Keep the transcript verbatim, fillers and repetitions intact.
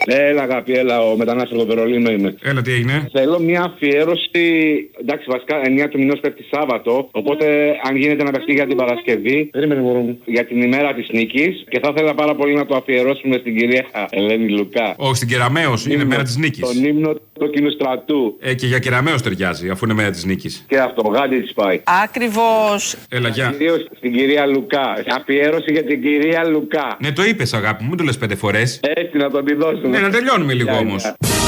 Έλα, αγάπη, έλα, ο μετανάστης από το Βερολίνο είμαι. Έλα, τι έγινε. Θέλω μια αφιέρωση. Εντάξει, βασικά εννιά του μηνός πέφτει Σάββατο. Οπότε, αν γίνεται να παιχτεί για την Παρασκευή. Περίμενε, μωρό μου. Για την ημέρα της νίκης. Και θα ήθελα πάρα πολύ να το αφιερώσουμε στην κυρία Ελένη Λουκά. Όχι, στην Κεραμέως, είναι μέρα της νίκης. Τον ύμνο του κοινοστρατού. Ε, και για Κεραμέως ταιριάζει, αφού είναι μέρα της νίκης. Και αυτό, γάντι της πάει. Ακριβώς. Έλα, γεια. Κυρίως στην κυρία Λουκά. Αφιέρωση για την κυρία Λουκά. Ναι, το είπες, αγάπη μου, μην το λες πέντε φορές. Έτσι, να τον τη δώσουμε. Ναι, να τελειώνουμε λίγο όμως.